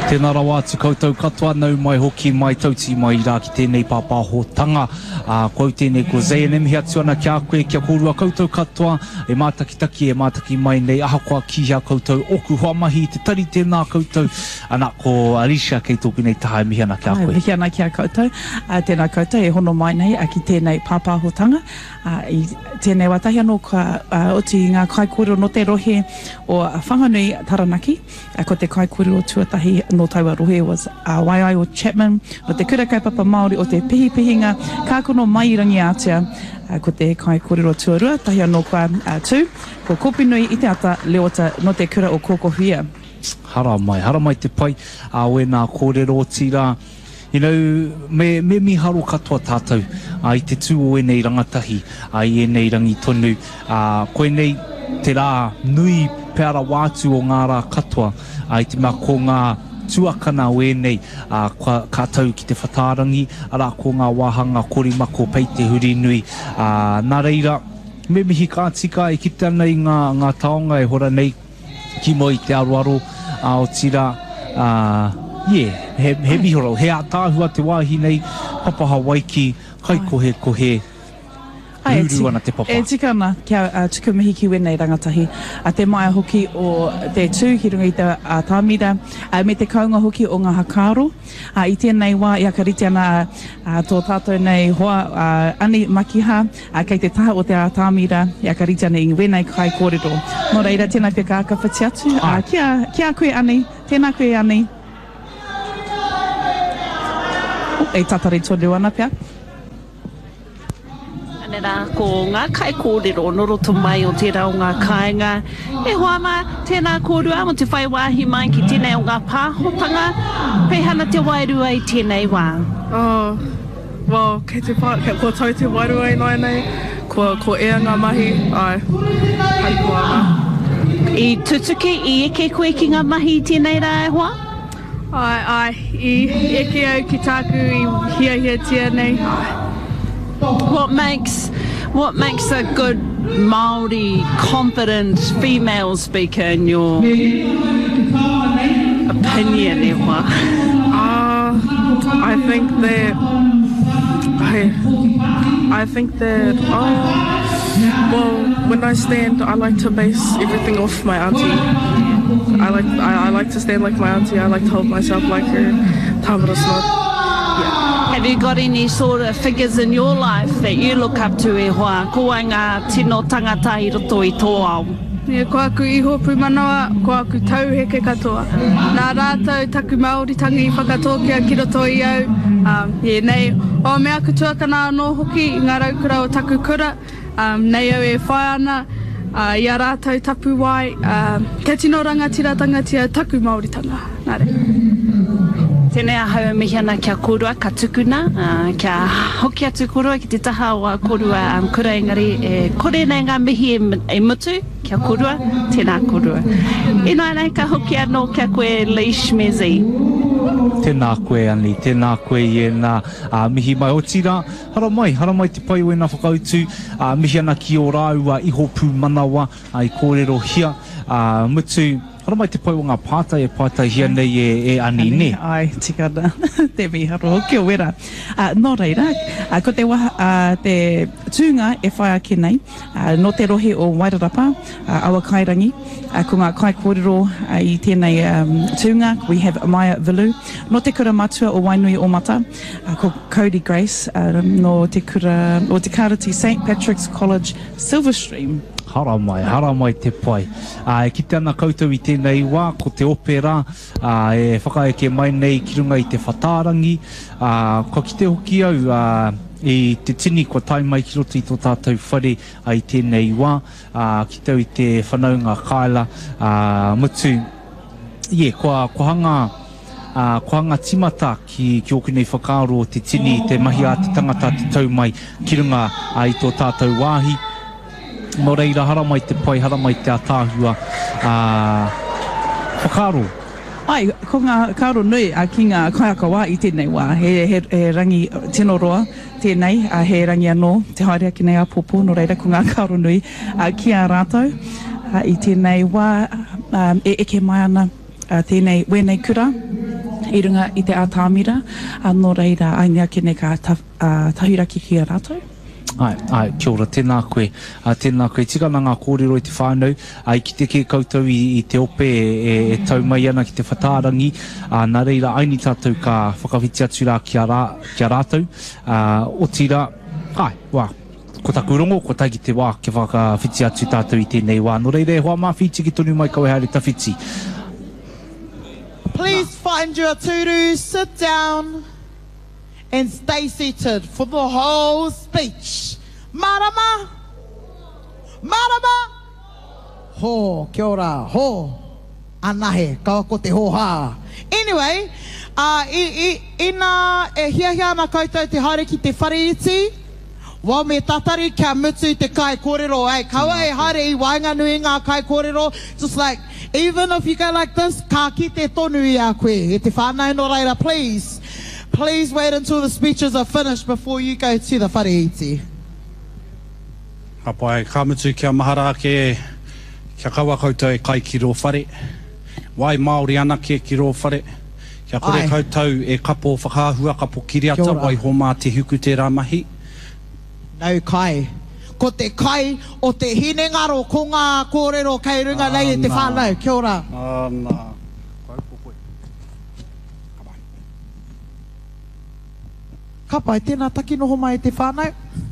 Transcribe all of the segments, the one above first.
Tēnā rawa atu koutou katoa nau mai hoki mai tauti mai rā ki tēnei pāpāhotanga. Kau tēnei ko ZNM he atu ana kia koe kia kōrua koutou katoa e mātakitaki e mātaki mai nei ahakoa ki hea koutou oku hoa mahi te tari tēnā koutou ana ko Alicia kei tōku nei taha e mihi ana kia koe. Mihi ana kia koutou. Tēnā koutou e hono mai nei ki tēnei pāpāhotanga. I tēnei watahi anō oti ngā kaikōrero no te rohe o Whanganui Taranaki. Ko te kaikōrero tuatahi no taua rohe was Waiai o Chapman, o te kura kaupapa Māori, o te pihipihinga, kākono mai rangi ātea, ko te kai kōrero tuarua, tahi anō kua tū, ko Kopinui i te ata leota no te kura o Kokohia. Hara mai te pai, we nā kōrero o tira, you know, me miharo katoa tātou, i te tū o enei rangatahi, i enei rangi tonu, koe nei te rā nui peara wātu o ngā rā katoa, i te mea ko ngā tuakana o enei kātou ki te whatarangi, ara ko ngā wāhanga korimako pei te huri nui. Nā reira, me mihi kā tika e kita nei ngā taonga e hora nei ki mo i te aroaro o tira, he mihoro, he ātāhua te wāhi nei, papaha waiki, kai kohe, Ruru ana te papa. E tika ana kia tukumihi ki wenei rangatahi. Te mai hoki o te tū ki runga i te tāmira, me te kaunga hoki o ngā hakaro. I tēnei wā, i akarite ana tō tātou nei hoa ani makiha, kei te taha o te tāmira, i akarite ana i wenei kai kōrero. Nō reira, tēnā pia ka whati atu. Kia koe ani, tēnā koe ani. E tatari tōreu ana pia. Nera ko ngā kai kōrero noroto mai o te rau ngā kāinga. E hoa mā, tēnā kōrua mo te whai wāhi mai ki tēnei o ngā pāhotanga. Pehana te wairua i tēnei wā. Well, kei te pā, ko tau te wairua i nai nei, ko ea ngā mahi, hai kua ngā. I tutuki, i eke koe ki ngā mahi i tēnei rā e hoa? I eke au ki tāku i hia tia nei. What makes a good Māori confident female speaker in your opinion, e hoa? I think that well, when I stand, I like to base everything off my auntie. I like to stand like my auntie. I like to hold myself like her. Tāmara snot. Have you got any sort of figures in your life that you look up to, e hoa? Ko ai ngā tino tangata i roto i tō ao? Ko aku iho pūmanawa, ko aku tauheke katoa. Nā rātou taku Māoritangi i whakatōkia ki roto i au. Nei, o me aku tuakana anō hoki i ngā raukura o taku kura. Nei au e whai ana, i a rātou tapu wai. Kei tino rangatira tangatia taku Māoritanga. Nāre. Tēnei ahau mihi ana kia kōrua, ka tukuna, kia hoki atu kōrua ki te taha o a kōrua kura engari e kore nei ngā mihi e mutu, kia kōrua, tēnā kōrua. Ina nei ka hoki anō kia koe Leish Mezi. Tēnā koe ani, tēnā koe i nā mihi mai o tira. Hara mai te pai o nā whakautu, mihi ana ki o rāua iho pū manawa, i kōrero hia, mutu. Hara mai te pai o ngā pātai hia nei e ani ne. Ai, tika ana, te miharo, kia wera. Nō reira, ko te waha, te tūnga e whai ake nei, no te rohe o Wairarapa, awa kairangi, ko ngā kai kōrero i tēnei tūnga, we have Maya Vilu, no te kura matua o Wainui o Mata, ko Cody Grace, no te kura, o te karati St. Patrick's College, Silverstream. Hara mai te pai. E kite ana koutou i tēnei wā, ko te opera, e whakaeke mai nei ki runga i te whatarangi. Ko kite hoki au, i te tini ko tai mai ki roto i tō tātou whare i tēnei wā. Kite au i te whanaunga kaila, mutu. Ko hanga timata ki oku nei whakaaro o te tini, te mahi a te tangata te tau mai ki runga i tō tātou wāhi. Nō reira, hara mai te pai, hara mai te atāhua. Whakaro. Ai, ko ngā karo nui ki ngā kaiaka wā i tēnei wā. He rangi tino roa tēnei, he rangi anō, te haere ki nei apopo, nō reira ko ngā karo nui ki a rātou. I tēnei wā, e eke mai ana tēnei wenei kura. i runga i te ātāmira, nō reira ainea kene ka tahuraki ki a rātou. Ai, kia ora, tēnā koe. Tēnā koe, tikana ngā kōrero i te whānau, ki te ke koutou i te ope e tau mai ana ki te whatārangi, nā reira aini tātou ka whakawhiti atu rā ki a rātou. O tira, ko taku rongo, ko taiki te wā ke whakawhiti atu tātou i tēnei wā. Nō reira, hoa mawhiti ki tonu mai kawe haere tawhiti. Please find your turu, sit down and stay seated for the whole speech. Marama? Marama? Ho, kia ora, ho. Anahe, kawa ko te hoha. Anyway, ina e hiahia ana koutou te haere ki te whare iti. Wā me tatari kia mutu te kai kōrero, kaua e haere I wainganui ngā kai kōrero, just like, even if you go like this, ka ki te tonu I a koe, e te whānau no reira, please. Please wait until the speeches are finished before you go to the whare iti. Hapai, ka mutu kia mahara ke, kia kaua koutou e kai ki rō whare. Wai Māori ana ke ki rō whare. Kia kore koutou e kapo whakahua, kapo kiriata, wai ho mā te huku te rāmahi. Nau kai. Ko te kai o te hine ngaro ko ngā kōrero kei runga nei e te whānau. Kia ora. Ka pai, tēnā taki noho mai te whānau.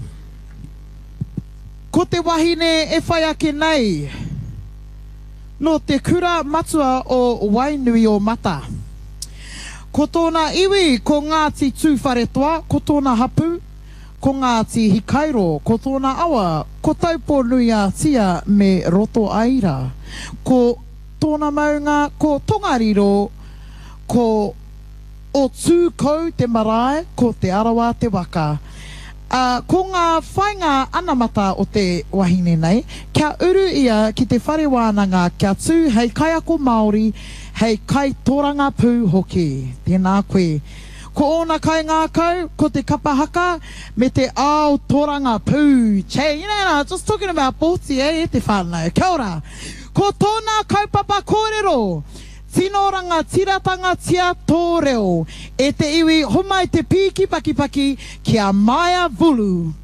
Ko te wahine e whai ake nei. No te kura matua o Wainui o Mata. Ko tōna iwi ko Ngāti Tūwharetoa, ko tōna hapu, ko Ngāti Hikairo, ko tōna awa, ko taupo nui a tia me roto aira. Ko tōna maunga, ko Tongariro, ko o tūkau te marae, ko te arawa te waka. Ko ngā whainga anamata o te wahine nei, kia uru ia ki te whare wānanga kia tū hei kai ako Māori, hei kai tōranga pū hoki. Tēnā koe. Ko ona kai ngā kau, ko te kapahaka, me te ao tōranga pū. Che, you know, just talking about pōti e te whānau. Kia ora. Ko tōna kaupapa kōrero, tinoranga tiratanga tia tōreo, e te iwi homai te pīki paki paki, kia Maia Vulu.